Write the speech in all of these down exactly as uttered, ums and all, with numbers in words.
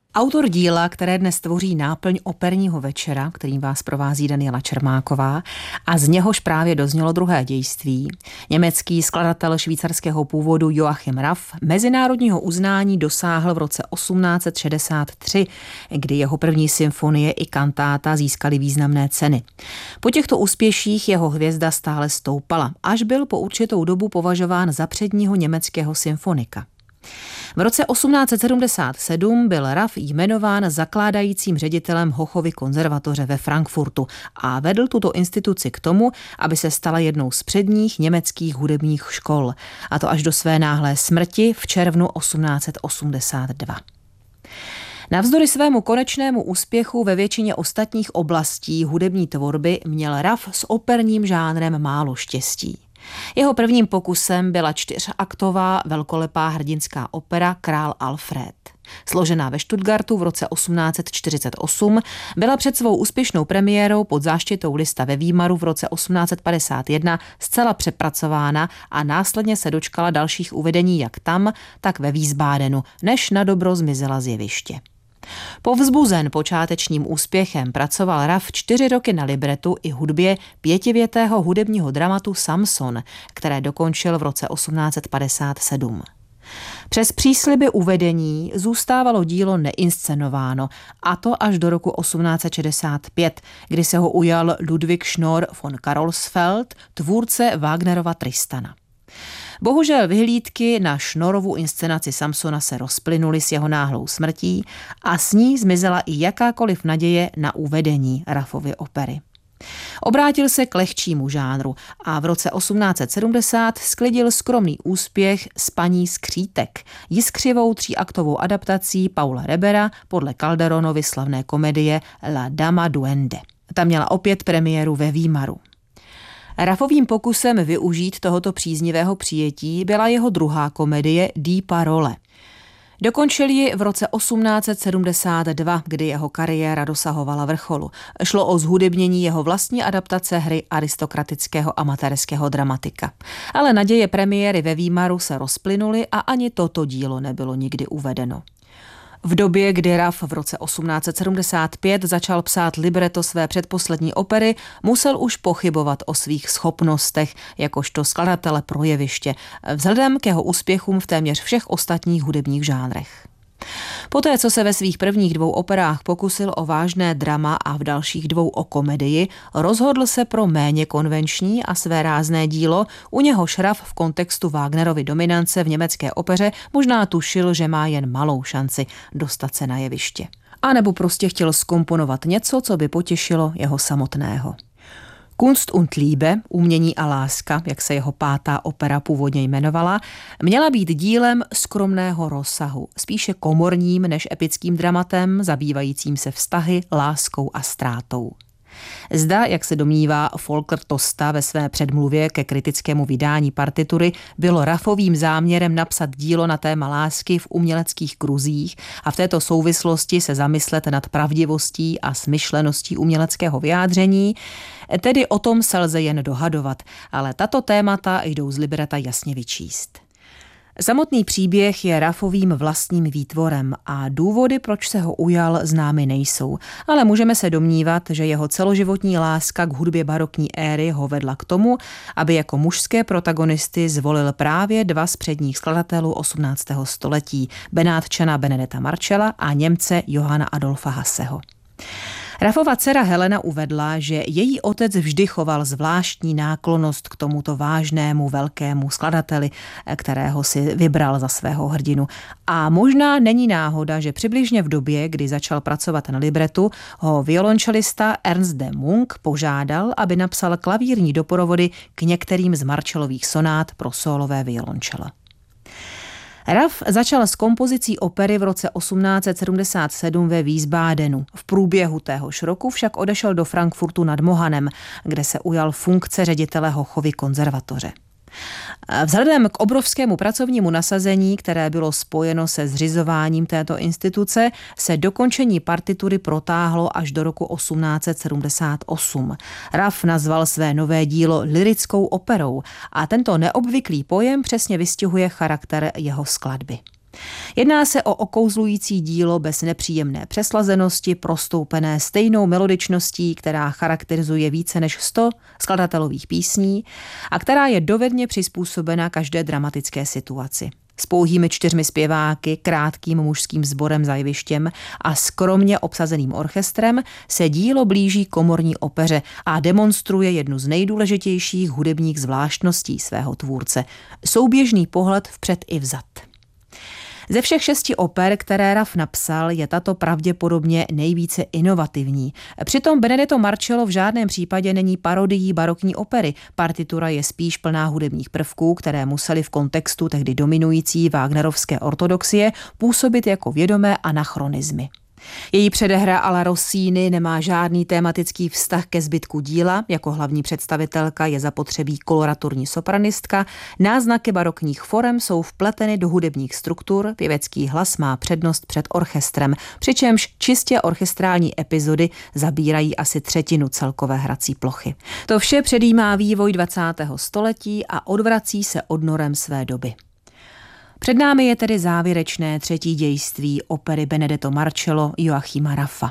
Autor díla, které dnes tvoří náplň operního večera, kterým vás provází Daniela Čermáková, a z něhož právě doznělo druhé dějství, německý skladatel švýcarského původu Joachim Raff mezinárodního uznání dosáhl v roce osmnáct set šedesát tři, kdy jeho první symfonie i kantáta získaly významné ceny. Po těchto úspěších jeho hvězda stále stoupala, až byl po určitou dobu považován za předního německého symfonika. V roce osmnáct set sedmdesát sedm byl Raff jmenován zakládajícím ředitelem Hochovy konzervatoře ve Frankfurtu a vedl tuto instituci k tomu, aby se stala jednou z předních německých hudebních škol, a to až do své náhlé smrti v červnu osmnáct set osmdesát dva. Navzdory svému konečnému úspěchu ve většině ostatních oblastí hudební tvorby měl Raff s operním žánrem málo štěstí. Jeho prvním pokusem byla čtyřaktová velkolepá hrdinská opera Král Alfred. Složená ve Stuttgartu v roce osmnáct set čtyřicet osm, byla před svou úspěšnou premiérou pod záštitou Liszta ve Výmaru v roce osmnáct set padesát jedna zcela přepracována a následně se dočkala dalších uvedení jak tam, tak ve Wiesbadenu, než nadobro zmizela z jeviště. Povzbuzen počátečním úspěchem pracoval Raff čtyři roky na libretu i hudbě pětivětého hudebního dramatu Samson, které dokončil v roce osmnáct set padesát sedm. Přes přísliby uvedení zůstávalo dílo neinscenováno, a to až do roku osmnáct set šedesát pět, kdy se ho ujal Ludwig Schnorr von Karolsfeld, tvůrce Wagnerova Tristana. Bohužel vyhlídky na Schnorrovu inscenaci Samsona se rozplynuly s jeho náhlou smrtí a s ní zmizela i jakákoliv naděje na uvedení Raffovy opery. Obrátil se k lehčímu žánru a v roce osmnáct set sedmdesát sklidil skromný úspěch s Paní skřítek, jiskřivou tříaktovou adaptací Paula Rebera podle Calderonovy slavné komedie La Dama Duende. Ta měla opět premiéru ve Výmaru. Raffovým pokusem využít tohoto příznivého přijetí byla jeho druhá komedie Die Parole. Dokončil ji v roce osmnáct set sedmdesát dva, kdy jeho kariéra dosahovala vrcholu. Šlo o zhudebnění jeho vlastní adaptace hry aristokratického amatérského dramatika. Ale naděje premiéry ve Výmaru se rozplynuly a ani toto dílo nebylo nikdy uvedeno. V době, kdy Raff v roce osmnáct set sedmdesát pět začal psát libreto své předposlední opery, musel už pochybovat o svých schopnostech jakožto skladatele pro jeviště, vzhledem k jeho úspěchům v téměř všech ostatních hudebních žánrech. Poté, co se ve svých prvních dvou operách pokusil o vážné drama a v dalších dvou o komedii, rozhodl se pro méně konvenční a své rázné dílo, u něhož Raff v kontextu Wagnerovy dominance v německé opeře možná tušil, že má jen malou šanci dostat se na jeviště. A nebo prostě chtěl zkomponovat něco, co by potěšilo jeho samotného. Kunst und Liebe, umění a láska, jak se jeho pátá opera původně jmenovala, měla být dílem skromného rozsahu, spíše komorním než epickým dramatem, zabývajícím se vztahy, láskou a ztrátou. Zda, jak se domnívá Volker Tosta ve své předmluvě ke kritickému vydání partitury, bylo Raffovým záměrem napsat dílo na téma lásky v uměleckých kruzích a v této souvislosti se zamyslet nad pravdivostí a smyšleností uměleckého vyjádření, tedy o tom se lze jen dohadovat, ale tato témata jdou z libreta jasně vyčíst. Samotný příběh je Raffovým vlastním výtvorem a důvody, proč se ho ujal, známy nejsou, ale můžeme se domnívat, že jeho celoživotní láska k hudbě barokní éry ho vedla k tomu, aby jako mužské protagonisty zvolil právě dva z předních skladatelů osmnáctého století, Benátčana Benedetta Marcella a Němce Johanna Adolfa Hasseho. Raffova dcera Helena uvedla, že její otec vždy choval zvláštní náklonnost k tomuto vážnému velkému skladateli, kterého si vybral za svého hrdinu. A možná není náhoda, že přibližně v době, kdy začal pracovat na libretu, ho violončelista Ernst de Munk požádal, aby napsal klavírní doprovody k některým z Marcellových sonát pro sólové violončelo. Raff začal s kompozicí opery v roce osmnáct set sedmdesát sedm ve Wiesbadenu. V průběhu téhož roku však odešel do Frankfurtu nad Mohanem, kde se ujal funkce ředitele Hochovy konzervatoře. Vzhledem k obrovskému pracovnímu nasazení, které bylo spojeno se zřizováním této instituce, se dokončení partitury protáhlo až do roku osmnáct set sedmdesát osm. Raff nazval své nové dílo lyrickou operou a tento neobvyklý pojem přesně vystihuje charakter jeho skladby. Jedná se o okouzlující dílo bez nepříjemné přeslazenosti, prostoupené stejnou melodičností, která charakterizuje více než sto skladatelových písní a která je dovedně přizpůsobena každé dramatické situaci. S pouhými čtyřmi zpěváky, krátkým mužským sborem za jevištěm a skromně obsazeným orchestrem se dílo blíží komorní opeře a demonstruje jednu z nejdůležitějších hudebních zvláštností svého tvůrce – souběžný pohled vpřed i vzad. Ze všech šesti oper, které Raff napsal, je tato pravděpodobně nejvíce inovativní. Přitom Benedetto Marcello v žádném případě není parodií barokní opery. Partitura je spíš plná hudebních prvků, které musely v kontextu tehdy dominující wagnerovské ortodoxie působit jako vědomé anachronizmy. Její předehra à la Rossini nemá žádný tématický vztah ke zbytku díla, jako hlavní představitelka je zapotřebí koloraturní sopranistka, náznaky barokních forem jsou vpleteny do hudebních struktur, pěvecký hlas má přednost před orchestrem, přičemž čistě orchestrální epizody zabírají asi třetinu celkové hrací plochy. To vše předjímá vývoj dvacátého století a odvrací se od norem své doby. Před námi je tedy závěrečné třetí dějství opery Benedetto Marcello Joachima Raffa.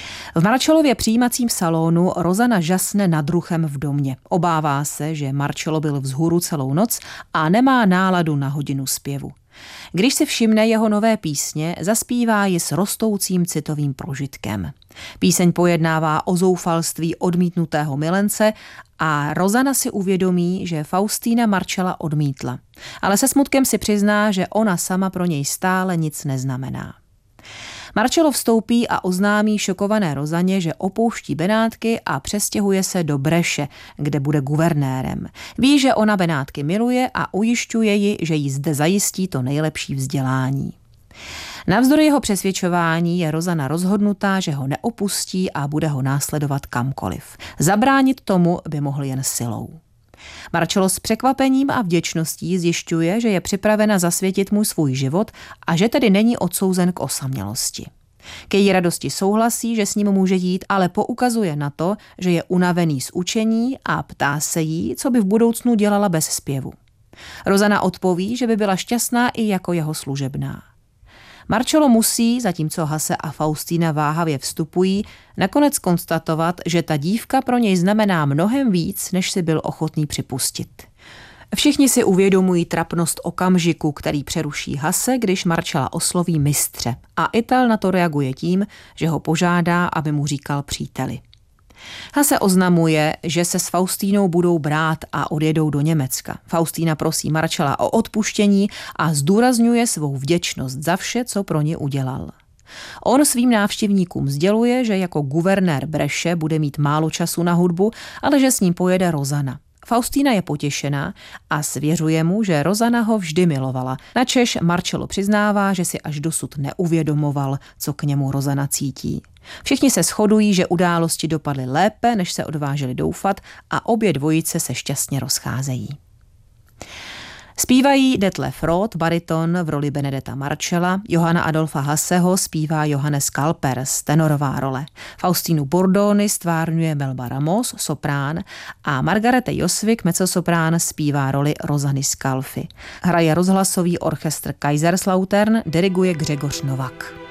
V Marcellově přijímacím salonu Rosanna žasne nad ruchem v domě. Obává se, že Marcello byl vzhůru celou noc a nemá náladu na hodinu zpěvu. Když si všimne jeho nové písně, zaspívá ji s rostoucím citovým prožitkem. Píseň pojednává o zoufalství odmítnutého milence a Rosanna si uvědomí, že Faustína Marcella odmítla. Ale se smutkem si přizná, že ona sama pro něj stále nic neznamená. Marcello vstoupí a oznámí šokované Rosaně, že opouští Benátky a přestěhuje se do Breše, kde bude guvernérem. Ví, že ona Benátky miluje a ujišťuje ji, že jí zde zajistí to nejlepší vzdělání. Navzdory jeho přesvědčování je Rosanna rozhodnutá, že ho neopustí a bude ho následovat kamkoliv. Zabránit tomu by mohl jen silou. Marcello s překvapením a vděčností zjišťuje, že je připravena zasvětit mu svůj život a že tedy není odsouzen k osamělosti. K její radosti souhlasí, že s ním může jít, ale poukazuje na to, že je unavený z učení a ptá se jí, co by v budoucnu dělala bez zpěvu. Rosanna odpoví, že by byla šťastná i jako jeho služebná. Marcello musí, zatímco Hasse a Faustína váhavě vstupují, nakonec konstatovat, že ta dívka pro něj znamená mnohem víc, než si byl ochotný připustit. Všichni si uvědomují trapnost okamžiku, který přeruší Hasse, když Marcella osloví mistře, a Ital na to reaguje tím, že ho požádá, aby mu říkal příteli. Hasse oznamuje, že se s Faustínou budou brát a odjedou do Německa. Faustína prosí Marcella o odpuštění a zdůrazňuje svou vděčnost za vše, co pro ně udělal. On svým návštěvníkům sděluje, že jako guvernér Breše bude mít málo času na hudbu, ale že s ním pojede Rosanna. Faustína je potěšená a svěřuje mu, že Rosanna ho vždy milovala, načež Marcello přiznává, že si až dosud neuvědomoval, co k němu Rosanna cítí. Všichni se shodují, že události dopadly lépe, než se odvážili doufat, a obě dvojice se šťastně rozcházejí. Zpívají Detlef Roth, bariton v roli Benedetta Marcella, Johanna Adolfa Hasseho zpívá Johannes Kalpers, tenorová role. Faustinu Bordoni stvárňuje Melba Ramos, soprán, a Margarete Josvik, mezzosoprán, zpívá roli Rosanny Scalfi. Hraje rozhlasový orchestr Kaiserslautern, diriguje Grzegorz Nowak.